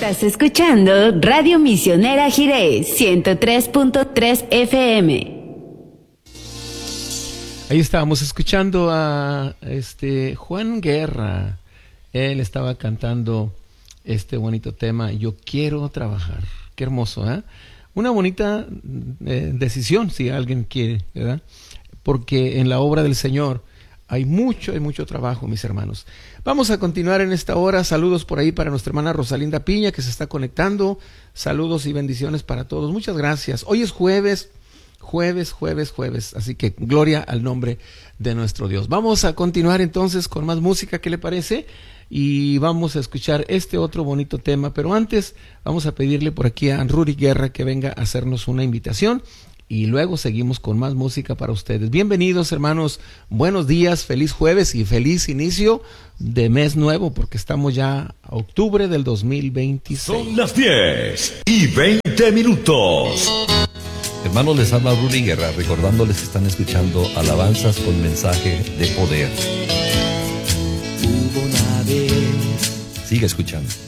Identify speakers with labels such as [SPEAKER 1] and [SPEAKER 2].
[SPEAKER 1] Estás escuchando Radio Misionera Jiré 103.3 FM.
[SPEAKER 2] Ahí estábamos escuchando a Juan Guerra. Él estaba cantando este bonito tema, Yo quiero trabajar. Qué hermoso, ¿eh? Una bonita decisión, si alguien quiere, ¿verdad? Porque en la obra del Señor hay mucho trabajo, mis hermanos. Vamos a continuar en esta hora. Saludos por ahí para nuestra hermana Rosalinda Piña, que se está conectando. Saludos y bendiciones para todos. Muchas gracias. Hoy es jueves. Así que gloria al nombre de nuestro Dios. Vamos a continuar entonces con más música, ¿qué le parece? Y vamos a escuchar este otro bonito tema. Pero antes vamos a pedirle por aquí a Rudy Guerra que venga a hacernos una invitación. Y luego seguimos con más música para ustedes. Bienvenidos, hermanos. Buenos días, feliz jueves y feliz inicio de mes nuevo, porque estamos ya a octubre del 2026.
[SPEAKER 3] Son las 10:20.
[SPEAKER 4] Hermanos, les habla Rudy Guerra, recordándoles que están escuchando alabanzas con mensaje de poder. Hubo una vez. Sigue escuchando.